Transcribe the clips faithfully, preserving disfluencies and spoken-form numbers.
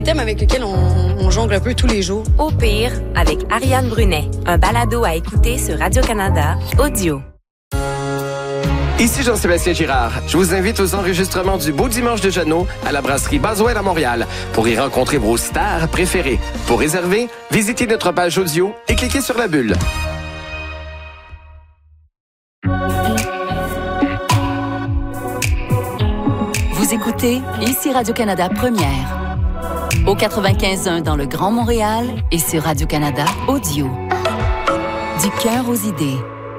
Thème avec lequel on, on jongle un peu tous les jours. Au pire, avec Ariane Brunet, un balado à écouter sur Radio-Canada Audio. Ici Jean-Sébastien Girard. Je vous invite aux enregistrements du Beau Dimanche de Jeannot à la brasserie Boswell à Montréal pour y rencontrer vos stars préférées. Pour réserver, visitez notre page audio et cliquez sur la bulle. Vous écoutez ici Radio-Canada Première. Au quatre-vingt-quinze point un dans le Grand Montréal et sur Radio-Canada Audio. Du cœur aux idées.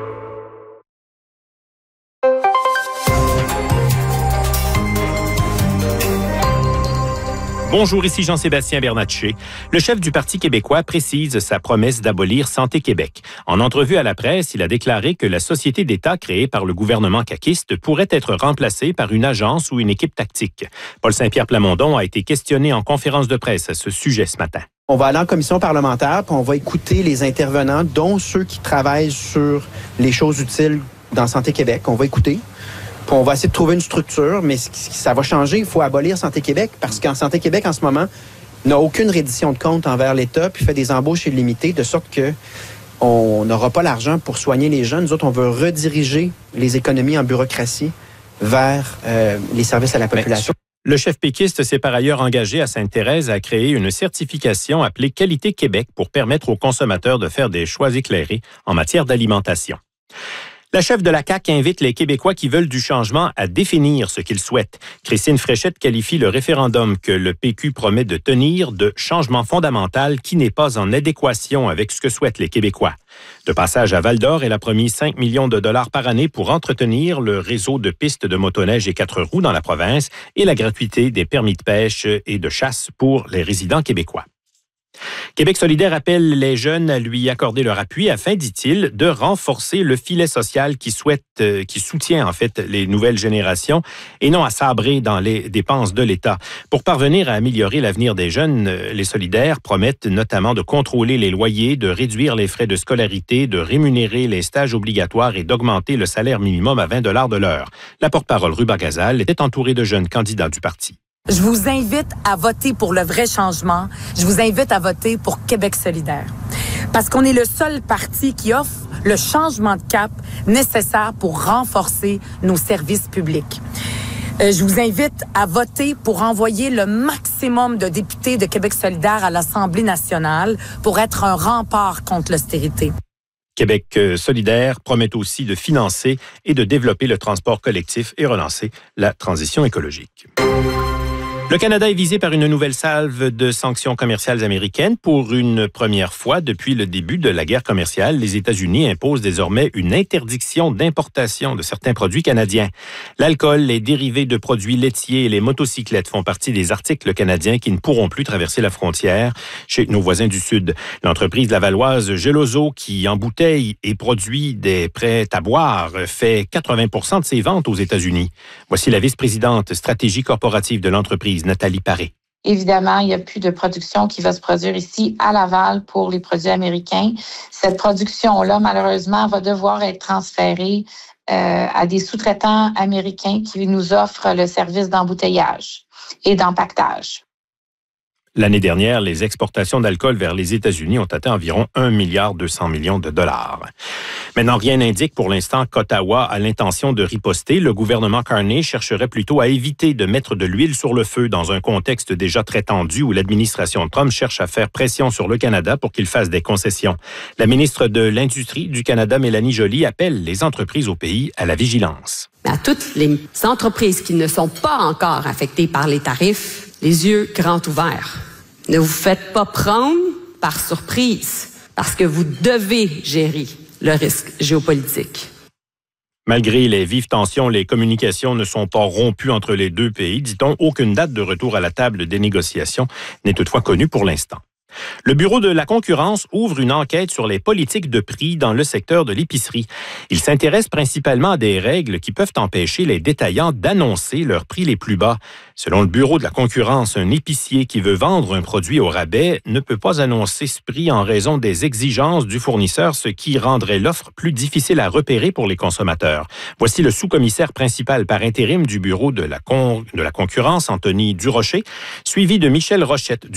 Bonjour, ici Jean-Sébastien Bernatchez. Le chef du Parti québécois précise sa promesse d'abolir Santé Québec. En entrevue à la presse, il a déclaré que la société d'État créée par le gouvernement caquiste pourrait être remplacée par une agence ou une équipe tactique. Paul Saint-Pierre Plamondon a été questionné en conférence de presse à ce sujet ce matin. On va aller en commission parlementaire, puis on va écouter les intervenants, dont ceux qui travaillent sur les choses utiles dans Santé Québec. On va écouter. Puis on va essayer de trouver une structure, mais ça va changer. Il faut abolir Santé Québec parce qu'en Santé Québec, en ce moment, n'a aucune reddition de compte envers l'État puis fait des embauches illimitées, de sorte que on n'aura pas l'argent pour soigner les jeunes. Nous autres, on veut rediriger les économies en bureaucratie vers euh, les services à la population. Le chef péquiste s'est par ailleurs engagé à Sainte-Thérèse à créer une certification appelée Qualité Québec pour permettre aux consommateurs de faire des choix éclairés en matière d'alimentation. La chef de la C A Q invite les Québécois qui veulent du changement à définir ce qu'ils souhaitent. Christine Fréchette qualifie le référendum que le P Q promet de tenir de changement fondamental qui n'est pas en adéquation avec ce que souhaitent les Québécois. De passage à Val-d'Or, elle a promis cinq millions de dollars par année pour entretenir le réseau de pistes de motoneige et quatre roues dans la province et la gratuité des permis de pêche et de chasse pour les résidents québécois. Québec solidaire appelle les jeunes à lui accorder leur appui afin, dit-il, de renforcer le filet social qui souhaite, euh, qui soutient en fait les nouvelles générations et non à sabrer dans les dépenses de l'État. Pour parvenir à améliorer l'avenir des jeunes, les solidaires promettent notamment de contrôler les loyers, de réduire les frais de scolarité, de rémunérer les stages obligatoires et d'augmenter le salaire minimum à vingt dollars de l'heure. La porte-parole Ruba Gazal était entourée de jeunes candidats du parti. Je vous invite à voter pour le vrai changement. Je vous invite à voter pour Québec solidaire. Parce qu'on est le seul parti qui offre le changement de cap nécessaire pour renforcer nos services publics. Euh, je vous invite à voter pour envoyer le maximum de députés de Québec solidaire à l'Assemblée nationale pour être un rempart contre l'austérité. Québec solidaire promet aussi de financer et de développer le transport collectif et relancer la transition écologique. Le Canada est visé par une nouvelle salve de sanctions commerciales américaines. Pour une première fois depuis le début de la guerre commerciale, les États-Unis imposent désormais une interdiction d'importation de certains produits canadiens. L'alcool, les dérivés de produits laitiers et les motocyclettes font partie des articles canadiens qui ne pourront plus traverser la frontière chez nos voisins du Sud. L'entreprise lavalloise Geloso, qui embouteille et produit des prêts à boire, fait quatre-vingts pour cent de ses ventes aux États-Unis. Voici la vice-présidente stratégie corporative de l'entreprise, Nathalie Paré. Évidemment, il n'y a plus de production qui va se produire ici à Laval pour les produits américains. Cette production-là, malheureusement, va devoir être transférée euh, à des sous-traitants américains qui nous offrent le service d'embouteillage et d'empaquetage. L'année dernière, les exportations d'alcool vers les États-Unis ont atteint environ un milliard deux cents millions de dollars. Maintenant, rien n'indique pour l'instant qu'Ottawa a l'intention de riposter. Le gouvernement Carney chercherait plutôt à éviter de mettre de l'huile sur le feu dans un contexte déjà très tendu où l'administration Trump cherche à faire pression sur le Canada pour qu'il fasse des concessions. La ministre de l'Industrie du Canada, Mélanie Joly, appelle les entreprises au pays à la vigilance. À toutes les entreprises qui ne sont pas encore affectées par les tarifs, les yeux grands ouverts. Ne vous faites pas prendre par surprise parce que vous devez gérer le risque géopolitique. Malgré les vives tensions, les communications ne sont pas rompues entre les deux pays. Dit-on, aucune date de retour à la table des négociations n'est toutefois connue pour l'instant. Le Bureau de la concurrence ouvre une enquête sur les politiques de prix dans le secteur de l'épicerie. Il s'intéresse principalement à des règles qui peuvent empêcher les détaillants d'annoncer leurs prix les plus bas. Selon le Bureau de la concurrence, un épicier qui veut vendre un produit au rabais ne peut pas annoncer ce prix en raison des exigences du fournisseur, ce qui rendrait l'offre plus difficile à repérer pour les consommateurs. Voici le sous-commissaire principal par intérim du Bureau de la, con- de la concurrence, Anthony Durocher, suivi de Michel Rochette,